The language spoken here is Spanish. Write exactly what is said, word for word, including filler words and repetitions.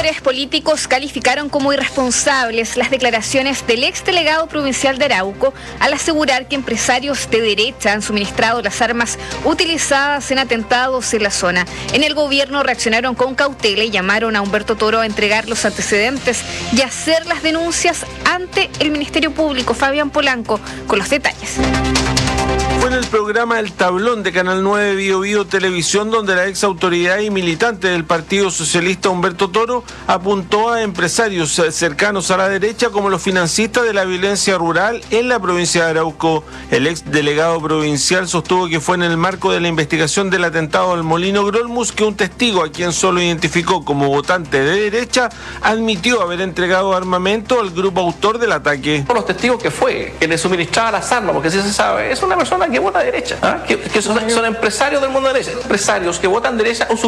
Sectores políticos calificaron como irresponsables las declaraciones del exdelegado provincial de Arauco al asegurar que empresarios de derecha han suministrado las armas utilizadas en atentados en la zona. En el gobierno reaccionaron con cautela y llamaron a Humberto Toro a entregar los antecedentes y hacer las denuncias ante el Ministerio Público. Fabián Polanco con los detalles. Fue en el programa El Tablón de Canal nueve Bio Bio Televisión donde la ex autoridad y militante del Partido Socialista Humberto Toro apuntó a empresarios cercanos a la derecha como los financistas de la violencia rural en la provincia de Arauco. El ex delegado provincial sostuvo que fue en el marco de la investigación del atentado al Molino Grolmus que un testigo, a quien solo identificó como votante de derecha, admitió haber entregado armamento al grupo autor del ataque. Los testigos que fue, que le suministraba las armas, porque si se sabe, es una persona que vota derecha, ¿eh? que, que son, son empresarios del mundo de derecha, empresarios que votan derecha.